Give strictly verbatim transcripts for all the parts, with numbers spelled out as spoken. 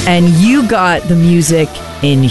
And you got the music in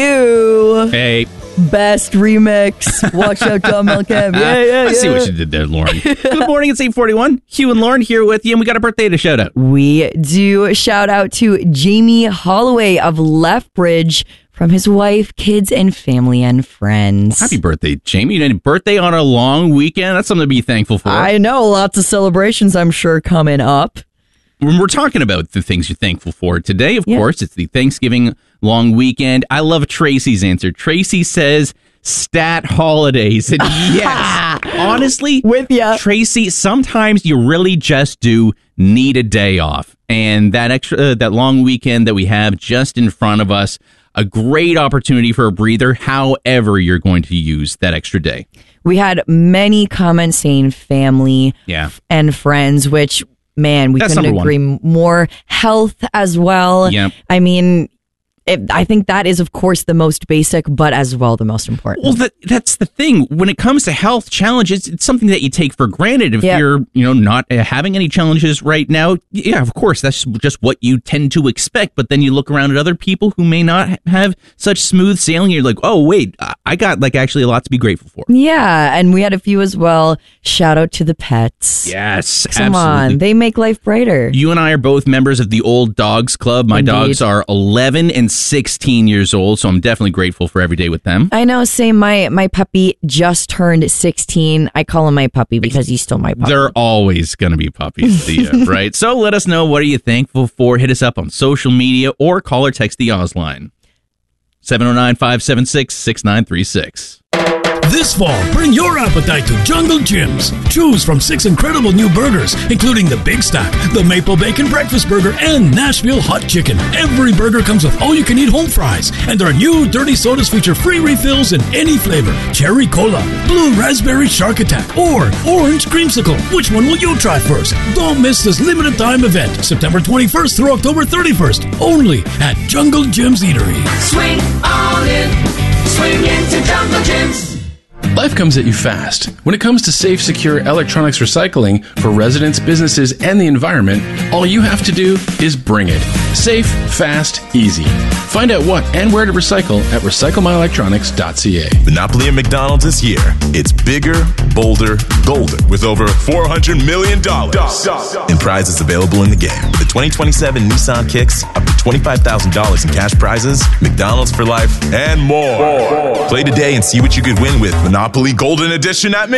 Hue. Hey. Best remix. Watch out, John Mellencamp. Yeah, yeah, yeah. I see what you did there, Lauren. Good morning. It's eight forty-one. Hugh and Lauren here with you, and we got a birthday to shout out. We do. Shout out to Jamie Holloway of Lethbridge from his wife, kids, and family and friends. Happy birthday, Jamie. And birthday on a long weekend. That's something to be thankful for. I know. Lots of celebrations, I'm sure, coming up. When we're talking about the things you're thankful for today, of yeah. course, it's the Thanksgiving long weekend. I love Tracy's answer. Tracy says stat holidays. And yes, honestly, with ya. Tracy, sometimes you really just do need a day off. And that extra, uh, that long weekend that we have just in front of us, a great opportunity for a breather, however you're going to use that extra day. We had many comments saying family yeah. and friends, which... Man, we That's couldn't agree one. more. Health as well. Yep. I mean, it, I think that is, of course, the most basic, but as well the most important. Well, that, that's the thing. When it comes to health challenges, it's something that you take for granted. If yep. you're, you know, not uh, having any challenges right now, yeah, of course, that's just what you tend to expect. But then you look around at other people who may not ha- have such smooth sailing. You're like, oh, wait, I got like actually a lot to be grateful for. Yeah, and we had a few as well. Shout out to the pets. Yes, Come absolutely. on, they make life brighter. You and I are both members of the Old Dogs Club. My Indeed. dogs are eleven and sixteen years old, so I'm definitely grateful for every day with them. I know, same. My my puppy just turned sixteen. I call him my puppy because he's still my puppy. They're always going to be puppies to you, right? So let us know, what are you thankful for? Hit us up on social media or call or text the Oz line. seven oh nine, five seven six, six nine three six. This fall, bring your appetite to Jungle Jim's. Choose from six incredible new burgers, including the Big Stack, the Maple Bacon Breakfast Burger, and Nashville Hot Chicken. Every burger comes with all-you-can-eat home fries, and our new dirty sodas feature free refills in any flavor. Cherry Cola, Blue Raspberry Shark Attack, or Orange Creamsicle. Which one will you try first? Don't miss this limited-time event, September twenty-first through October thirty-first, only at Jungle Jim's Eatery. Swing on in, swing into Jungle Jim's. Life comes at you fast. When it comes to safe, secure electronics recycling for residents, businesses, and the environment, all you have to do is bring it. Safe, fast, easy. Find out what and where to recycle at recycle my electronics dot c a. Monopoly at McDonald's is here. It's bigger, bolder, golden, with over four hundred million dollars in prizes available in the game. The twenty twenty-seven Nissan Kicks, up to twenty-five thousand dollars in cash prizes, McDonald's for life, and more. more. Play today and see what you could win with Monopoly Golden Edition at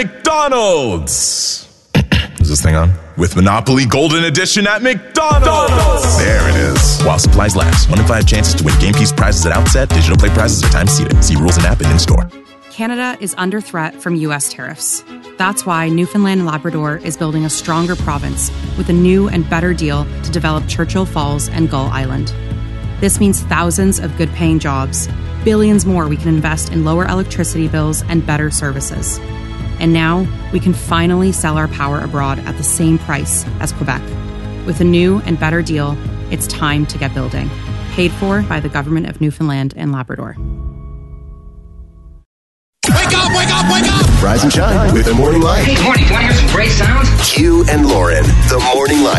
McDonald's. Is this thing on? With Monopoly Golden Edition at McDonald's. There it is. While supplies last. One in five chances to win game piece prizes at outset. Digital play prizes are time seated. See rules and app and in-store. Canada is under threat from U S tariffs. That's why Newfoundland and Labrador is building a stronger province with a new and better deal to develop Churchill Falls and Gull Island. This means thousands of good-paying jobs, billions more we can invest in lower electricity bills and better services. And now we can finally sell our power abroad at the same price as Quebec. With a new and better deal, it's time to get building. Paid for by the Government of Newfoundland and Labrador. Wake up, wake up, wake up! Rise and shine with the Morning Light. Hey, good morning. Do you want to hear some great sounds? Hugh and Lauren, the Morning Light.